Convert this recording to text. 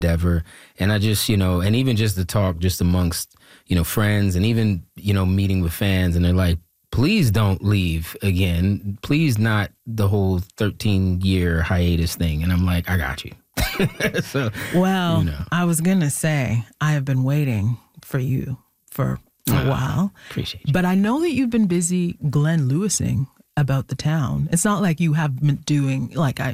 endeavor. And I just, and even just the talk just amongst, friends and even, meeting with fans, and they're like, please don't leave again. Please not the whole 13-year hiatus thing. And I'm like, I got you. So, well, I was going to say, I have been waiting for you for a while. Appreciate you. But I know that you've been busy Glenn Lewising about the town. It's not like you have been doing, like,